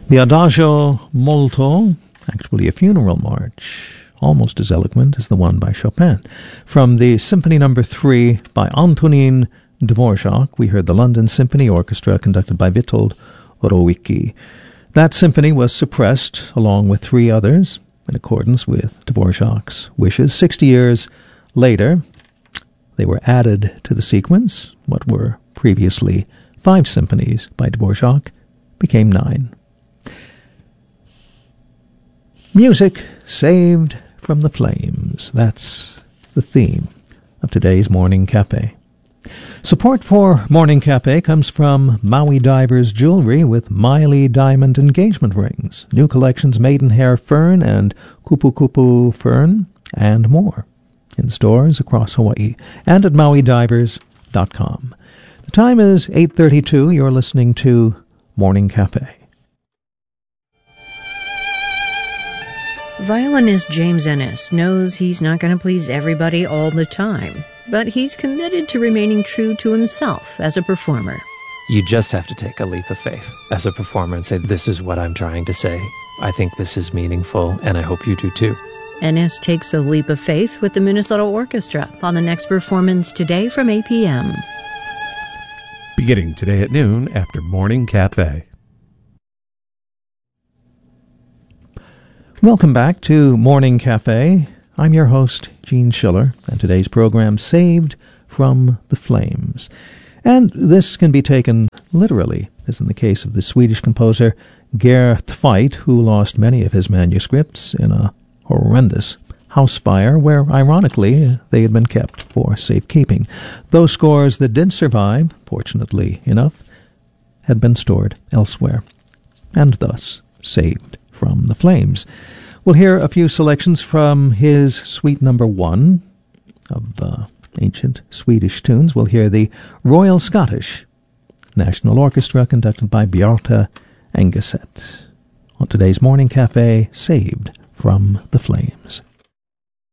The Adagio Molto, actually a funeral march, almost as eloquent as the one by Chopin. From the Symphony No. 3 by Antonin Dvorak, we heard the London Symphony Orchestra conducted by Witold Rowicki. That symphony was suppressed, along with 3 others, in accordance with Dvorak's wishes. 60 years later, they were added to the sequence. What were previously 5 symphonies by Dvorak became 9. Music saved from the flames. That's the theme of today's Morning Cafe. Support for Morning Cafe comes from Maui Divers Jewelry with Miley Diamond Engagement Rings, new collections Maidenhair Fern and Kupu Kupu Fern, and more, in stores across Hawaii and at MauiDivers.com. The time is 8:32. You're listening to Morning Cafe. Violinist James Ennis knows he's not going to please everybody all the time, but he's committed to remaining true to himself as a performer. You just have to take a leap of faith as a performer and say, this is what I'm trying to say. I think this is meaningful, and I hope you do too. Ennis takes a leap of faith with the Minnesota Orchestra on the next performance today from 8 p.m. Beginning today at noon after Morning Cafe. Welcome back to Morning Cafe. I'm your host, Gene Schiller, and today's program, Saved from the Flames. And this can be taken literally, as in the case of the Swedish composer Gert Tveit, who lost many of his manuscripts in a horrendous house fire where, ironically, they had been kept for safekeeping. Those scores that did survive, fortunately enough, had been stored elsewhere, and thus saved from the flames. We'll hear a few selections from his Suite No. 1 of ancient Swedish tunes. We'll hear the Royal Scottish National Orchestra conducted by Bjarte Engeset. On today's Morning Cafe, Saved from the Flames.